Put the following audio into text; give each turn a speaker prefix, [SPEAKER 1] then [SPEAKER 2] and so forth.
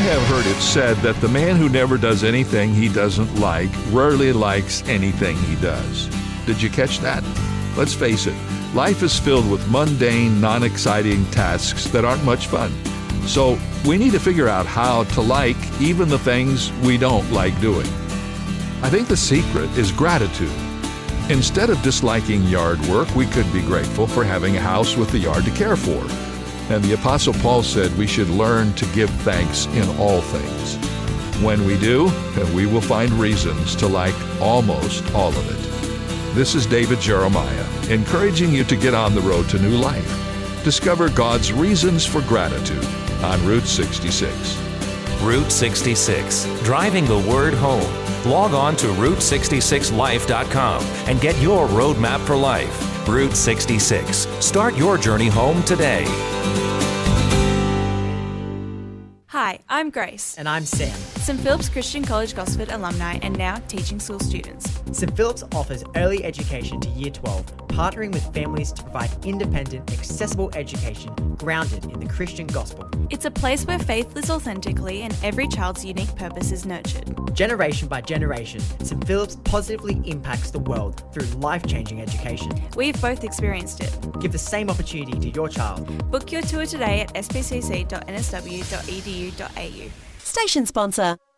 [SPEAKER 1] have heard it said that the man who never does anything he doesn't like rarely likes anything he does. Did you catch that? Let's face it, life is filled with mundane, non-exciting tasks that aren't much fun. So we need to figure out how to like even the things we don't like doing. I think the secret is gratitude. Instead of disliking yard work, we could be grateful for having a house with a yard to care for. And the Apostle Paul said we should learn to give thanks in all things. When we do, we will find reasons to like almost all of it. This is David Jeremiah, encouraging you to get on the road to new life. Discover God's reasons for gratitude on Route 66.
[SPEAKER 2] Route 66, driving the word home. Log on to Route66Life.com and get your roadmap for life. Route 66. Start your journey home today.
[SPEAKER 3] Hi, I'm Grace.
[SPEAKER 4] And I'm Sam.
[SPEAKER 3] St Philip's Christian College Gosford alumni and now teaching school students.
[SPEAKER 4] St Philip's offers early education to Year 12, partnering with families to provide independent, accessible education grounded in the Christian gospel.
[SPEAKER 3] It's a place where faith lives authentically and every child's unique purpose is nurtured.
[SPEAKER 4] Generation by generation, St Philip's positively impacts the world through life-changing education.
[SPEAKER 3] We've both experienced it.
[SPEAKER 4] Give the same opportunity to your child.
[SPEAKER 3] Book your tour today at spcc.nsw.edu.au.
[SPEAKER 5] Station sponsor,